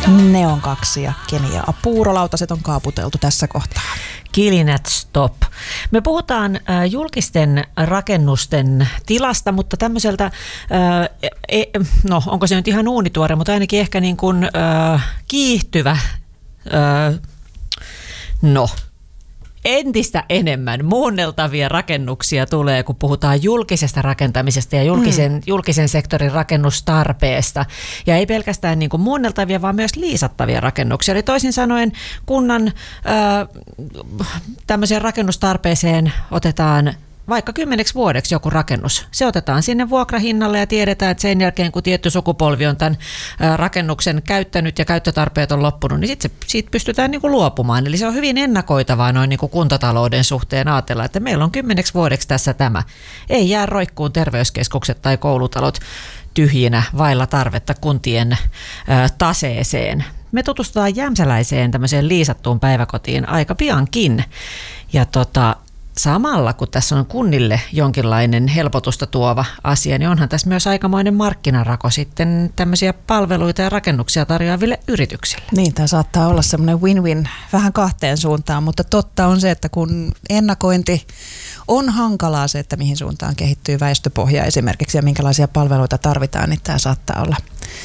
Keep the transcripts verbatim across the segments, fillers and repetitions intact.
Neon kaksi ja Kenia puurolautaset on kaaputeltu tässä kohtaa. Kilinät stop. Me puhutaan äh, julkisten rakennusten tilasta, mutta tämmöiseltä, äh, e, no onko se nyt ihan uunituore, mutta ainakin ehkä niin kuin äh, kiihtyvä, äh, no entistä enemmän muunneltavia rakennuksia tulee, kun puhutaan julkisesta rakentamisesta ja julkisen, mm. julkisen sektorin rakennustarpeesta. Ja ei pelkästään niin kuin muunneltavia, vaan myös liisattavia rakennuksia. Eli toisin sanoen kunnan ää, tämmöiseen rakennustarpeeseen otetaan vaikka kymmeneksi vuodeksi joku rakennus. Se otetaan sinne vuokrahinnalle ja tiedetään, että sen jälkeen kun tietty sukupolvi on tämän rakennuksen käyttänyt ja käyttötarpeet on loppunut, niin sitten siitä pystytään niin kuin luopumaan. Eli se on hyvin ennakoitavaa noin niin kuin kuntatalouden suhteen ajatella, että meillä on kymmeneksi vuodeksi tässä tämä. Ei jää roikkuun terveyskeskukset tai koulutalot tyhjinä vailla tarvetta kuntien ä, taseeseen. Me tutustutaan jämsäläiseen tämmöiseen liisattuun päiväkotiin aika piankin. Ja tota... Samalla, kun tässä on kunnille jonkinlainen helpotusta tuova asia, niin onhan tässä myös aikamoinen markkinarako sitten tämmöisiä palveluita ja rakennuksia tarjoaville yrityksille. Niin, tämä saattaa olla semmoinen win-win vähän kahteen suuntaan, mutta totta on se, että kun ennakointi on hankalaa se, että mihin suuntaan kehittyy väestöpohja esimerkiksi ja minkälaisia palveluita tarvitaan, niin tämä saattaa olla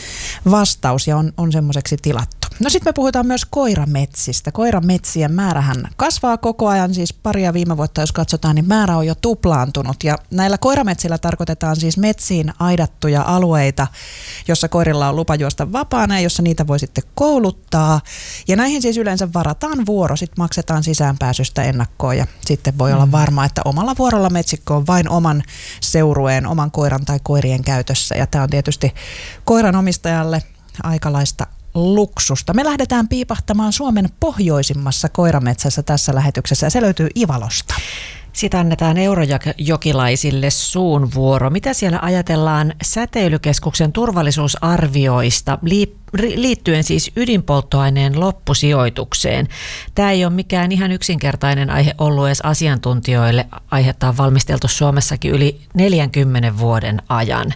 vastaus ja on, on semmoiseksi tilattu. No sitten me puhutaan myös koirametsistä. Koirametsien määrähän kasvaa koko ajan, siis paria viime vuotta jos katsotaan, niin määrä on jo tuplaantunut. Ja näillä koirametsillä tarkoitetaan siis metsiin aidattuja alueita, jossa koirilla on lupa juosta vapaana ja jossa niitä voi sitten kouluttaa. Ja näihin siis yleensä varataan vuoro, sitten maksetaan sisäänpääsystä ennakkoon ja sitten voi olla varma, että omalla vuorolla metsikko on vain oman seurueen, oman koiran tai koirien käytössä. Ja tämä on tietysti koiran omistajalle aikalaista luksusta. Me lähdetään piipahtamaan Suomen pohjoisimmassa koirametsässä tässä lähetyksessä ja se löytyy Ivalosta. Sitä annetaan eurojokilaisille suun vuoro. Mitä siellä ajatellaan Säteilykeskuksen turvallisuusarvioista liittyen siis ydinpolttoaineen loppusijoitukseen? Tämä ei ole mikään ihan yksinkertainen aihe ollut edes asiantuntijoille. Aihetta on valmisteltu Suomessakin yli neljänkymmenen vuoden ajan.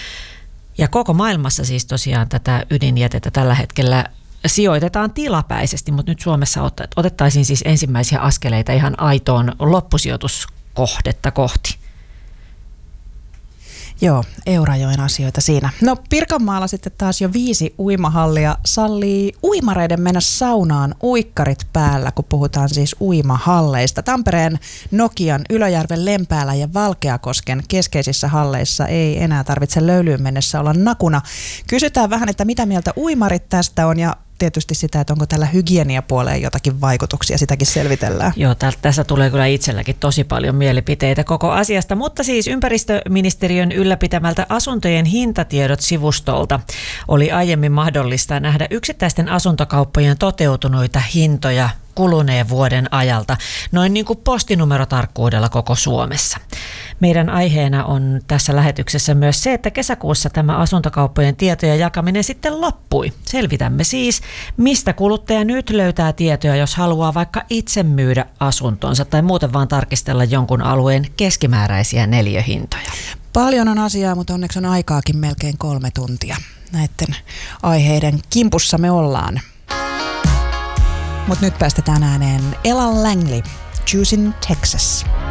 Ja koko maailmassa siis tosiaan tätä ydinjätettä tällä hetkellä sijoitetaan tilapäisesti, mutta nyt Suomessa otettaisiin siis ensimmäisiä askeleita ihan aitoon loppusijoituskohdetta kohti. Joo, Eurajoen asioita siinä. No Pirkanmaalla sitten taas jo viisi uimahallia sallii uimareiden mennä saunaan uikkarit päällä, kun puhutaan siis uimahalleista. Tampereen, Nokian, Ylöjärven, Lempäälän ja Valkeakosken keskeisissä halleissa ei enää tarvitse löylyyn mennessä olla nakuna. Kysytään vähän, että mitä mieltä uimarit tästä on ja tietysti sitä, että onko tällä hygieniapuoleen jotakin vaikutuksia, sitäkin selvitellään. Joo, tässä tulee kyllä itselläkin tosi paljon mielipiteitä koko asiasta, mutta siis ympäristöministeriön ylläpitämältä asuntojen hintatiedot-sivustolta oli aiemmin mahdollista nähdä yksittäisten asuntokauppojen toteutuneita hintoja kuluneen vuoden ajalta, noin niin kuin postinumerotarkkuudella koko Suomessa. Meidän aiheena on tässä lähetyksessä myös se, että kesäkuussa tämä asuntokauppojen tietojen jakaminen sitten loppui. Selvitämme siis, mistä kuluttaja nyt löytää tietoja, jos haluaa vaikka itse myydä asuntonsa tai muuten vaan tarkistella jonkun alueen keskimääräisiä neliöhintoja. Paljon on asiaa, mutta onneksi on aikaakin melkein kolme tuntia. Näiden aiheiden kimpussa me ollaan. Mutta nyt päästetään ääneen Ella Langley, Choosing Texas.